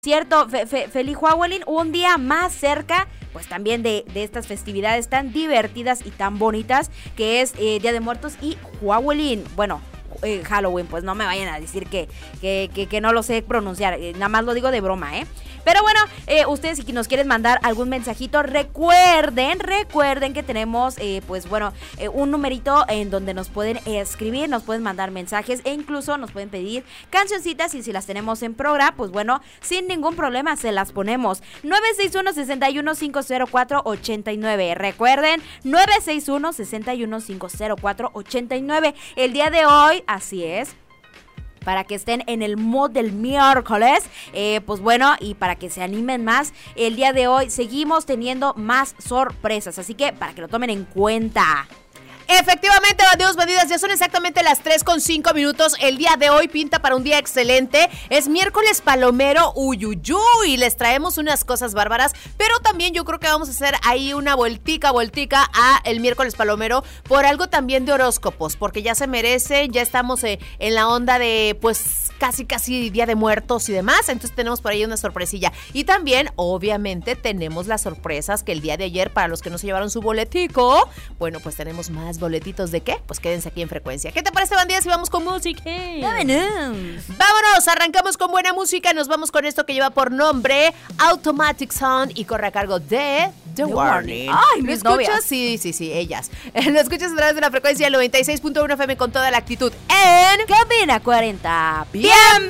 Cierto, feliz Halloween, un día más cerca, pues también de estas festividades tan divertidas y tan bonitas que es Día de Muertos y Halloween. Bueno, Halloween, pues no me vayan a decir que no lo sé pronunciar, nada más lo digo de broma, ¿eh? Pero bueno, ustedes si nos quieren mandar algún mensajito, recuerden que tenemos, un numerito en donde nos pueden escribir, nos pueden mandar mensajes e incluso nos pueden pedir cancioncitas y si las tenemos en programa, pues bueno, sin ningún problema se las ponemos. 961-61-504-89. Recuerden, 961-61-504-89. El día de hoy, así es, para que estén en el mood del miércoles, pues bueno, y para que se animen más, el día de hoy seguimos teniendo más sorpresas, así que para que lo tomen en cuenta. Efectivamente, bandidos, bandidas, ya son exactamente las 3:05. El día de hoy pinta para un día excelente. Es miércoles palomero, uyuyuy, les traemos unas cosas bárbaras, pero también yo creo que vamos a hacer ahí una vueltica a el miércoles palomero por algo también de horóscopos, porque ya se merece, ya estamos en la onda de pues casi Día de Muertos y demás, entonces tenemos por ahí una sorpresilla. Y también, obviamente, tenemos las sorpresas que el día de ayer, para los que no se llevaron su boletico, bueno, pues tenemos más boletitos de qué, pues quédense aquí en Frecuencia. ¿Qué te parece, bandidas, si vamos con música? Vámonos, arrancamos con buena música, nos vamos con esto que lleva por nombre Automatic Sound y corre a cargo de The Warning. Ay, ¿Lo mis novias. escuchas? Sí, ellas. Lo escuchas a través de la frecuencia 96.1 FM con toda la actitud en Cabina 40. ¡Bienvenidos!